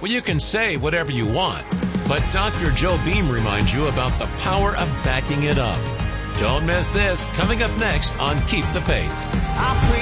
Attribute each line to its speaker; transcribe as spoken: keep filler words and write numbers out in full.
Speaker 1: Well, you can say whatever you want, but Doctor Joe Beam reminds you about the power of backing it up. Don't miss this, coming up next on Keep the Faith.